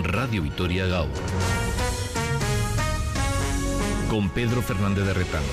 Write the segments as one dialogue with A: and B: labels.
A: Radio Vitoria Gaur. Con Pedro Fernández de Retán.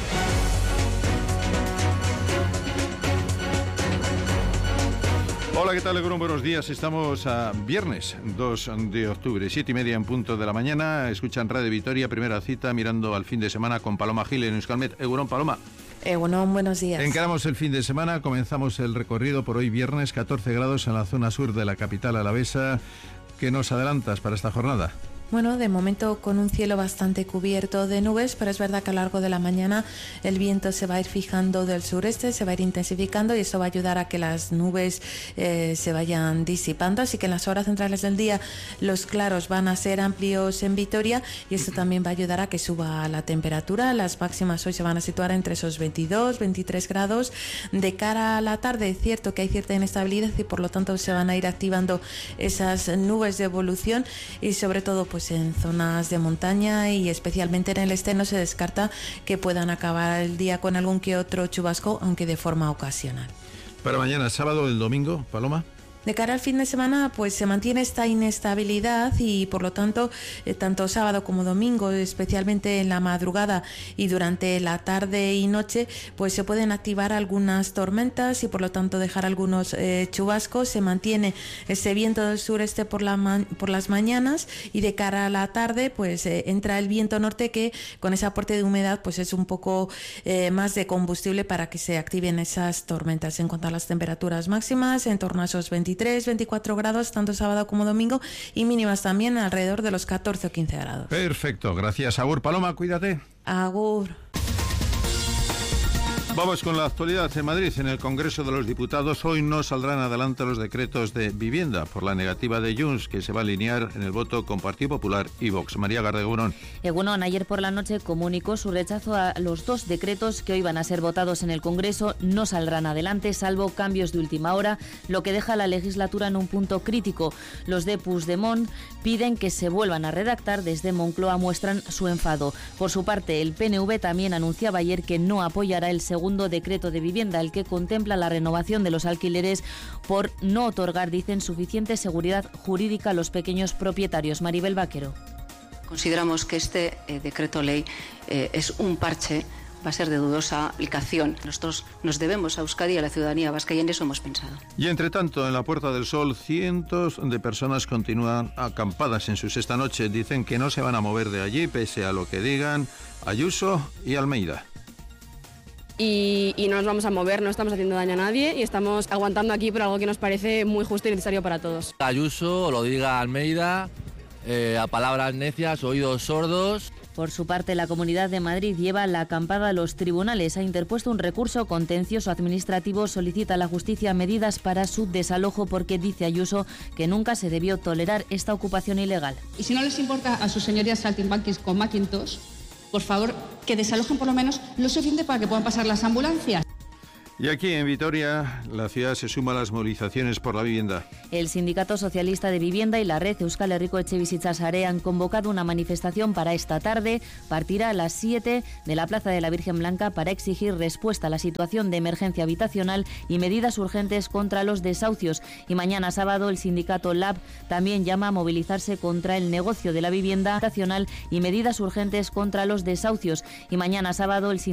B: Hola, ¿qutal, Egunon? Buenos días. Estamos a viernes 2 de octubre, 7:30 en punto de la mañana. Escuchan Radio Vitoria, primera cita mirando al fin de semana con Paloma Gil en Euskalmet. Egunon, Paloma.
C: Egunon, buenos días.
B: Encaramos el fin de semana, comenzamos el recorrido por hoy viernes, 14 grados en la zona sur de la capital alavesa. ¿Qué nos adelantas para esta jornada?
C: Bueno, de momento con un cielo bastante cubierto de nubes, pero es verdad que a lo largo de la mañana el viento se va a ir fijando del sureste, se va a ir intensificando y eso va a ayudar a que las nubes se vayan disipando. Así que en las horas centrales del día los claros van a ser amplios en Vitoria y esto también va a ayudar a que suba la temperatura. Las máximas hoy se van a situar entre esos 22, 23 grados. De cara a la tarde, es cierto que hay cierta inestabilidad y por lo tanto se van a ir activando esas nubes de evolución y sobre todo pues en zonas de montaña y especialmente en el este no se descarta que puedan acabar el día con algún que otro chubasco, aunque de forma ocasional.
B: Para mañana, sábado, el domingo, Paloma.
C: De cara al fin de semana, pues se mantiene esta inestabilidad y por lo tanto, tanto sábado como domingo, especialmente en la madrugada y durante la tarde y noche, pues se pueden activar algunas tormentas y por lo tanto dejar algunos chubascos. Se mantiene ese viento del sureste por las mañanas y de cara a la tarde, pues entra el viento norte que con ese aporte de humedad, pues es un poco más de combustible para que se activen esas tormentas. En cuanto a las temperaturas máximas, en torno a esos 23-24 grados, tanto sábado como domingo, y mínimas también alrededor de los 14 o 15 grados.
B: Perfecto, gracias. Agur, Paloma, cuídate.
C: Agur.
B: Vamos con la actualidad en Madrid. En el Congreso de los Diputados hoy no saldrán adelante los decretos de vivienda por la negativa de Junts, que se va a alinear en el voto con Partido Popular y Vox. María Garde-Egunon.
D: Egunon, ayer por la noche comunicó su rechazo a los dos decretos que hoy van a ser votados en el Congreso. No saldrán adelante, salvo cambios de última hora, lo que deja a la legislatura en un punto crítico. Los de Puigdemont piden que se vuelvan a redactar. Desde Moncloa muestran su enfado. Por su parte, el PNV también anunciaba ayer que no apoyará el segundo decreto de vivienda, el que contempla la renovación de los alquileres por no otorgar, dicen, suficiente seguridad jurídica a los pequeños propietarios. Maribel Vaquero.
E: Consideramos que este decreto ley es un parche, va a ser de dudosa aplicación. Nosotros nos debemos a Euskadi y a la ciudadanía vasca y en eso hemos pensado.
B: Y entre tanto, en la Puerta del Sol, cientos de personas continúan acampadas en su sexta noche. Dicen que no se van a mover de allí pese a lo que digan Ayuso y Almeida.
F: Y no nos vamos a mover, no estamos haciendo daño a nadie y estamos aguantando aquí por algo que nos parece muy justo y necesario para todos.
G: Ayuso, lo diga Almeida, a palabras necias, oídos sordos.
D: Por su parte, la Comunidad de Madrid lleva la acampada a los tribunales. Ha interpuesto un recurso contencioso administrativo. Solicita a la justicia medidas para su desalojo porque dice Ayuso que nunca se debió tolerar esta ocupación ilegal.
H: Y si no les importa a sus señorías saltimbanquis con Macintosh, por favor, que desalojen por lo menos lo suficiente para que puedan pasar las ambulancias.
B: Y aquí en Vitoria, la ciudad se suma a las movilizaciones por la vivienda.
D: El Sindicato Socialista de Vivienda y la Red Euskal Herriko Etxebizitza Sare han convocado una manifestación para esta tarde. Partirá a las 7 de la Plaza de la Virgen Blanca para exigir respuesta a la situación de emergencia habitacional y medidas urgentes contra los desahucios. Y mañana sábado el sindicato LAB también llama a movilizarse contra el negocio de la vivienda habitacional y medidas urgentes contra los desahucios. Y mañana sábado el